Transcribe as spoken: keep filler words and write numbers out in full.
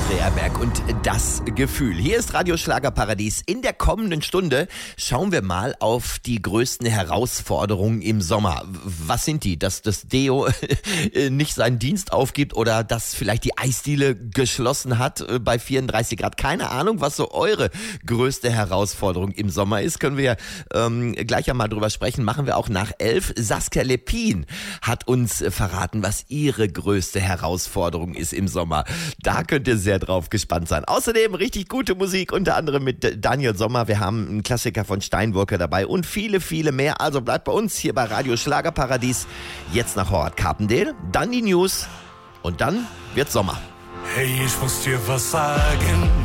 Dreherberg und das Gefühl. Hier ist Radio Schlagerparadies. In der kommenden Stunde schauen wir mal auf die größten Herausforderungen im Sommer. Was sind die? Dass das Deo nicht seinen Dienst aufgibt oder dass vielleicht die Eisdiele geschlossen hat bei vierunddreißig Grad. Keine Ahnung, was so eure größte Herausforderung im Sommer ist. Können wir ähm, gleich einmal drüber sprechen. Machen wir auch nach elf. Saskia Lepin hat uns verraten, was ihre größte Herausforderung ist im Sommer. Da könnt ihr sehr drauf gespannt sein. Außerdem richtig gute Musik, unter anderem mit Daniel Sommer. Wir haben einen Klassiker von Steinwürker dabei und viele, viele mehr. Also bleibt bei uns hier bei Radio Schlagerparadies. Jetzt nach Howard Carpendale, dann die News und dann wird Sommer. Hey, ich muss dir was sagen.